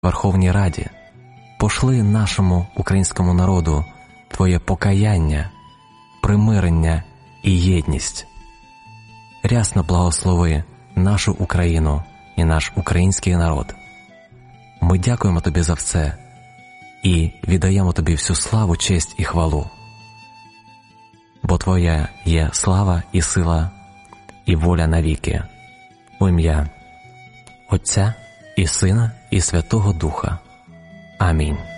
Верховній Раді, пошли нашому українському народу Твоє покаяння, примирення і єдність. Рясно благослови нашу Україну і наш український народ. Ми дякуємо Тобі за все і віддаємо Тобі всю славу, честь і хвалу. Бо Твоя є слава і сила, і воля навіки. У ім'я Отця і Сина і Святого Духа. Амінь.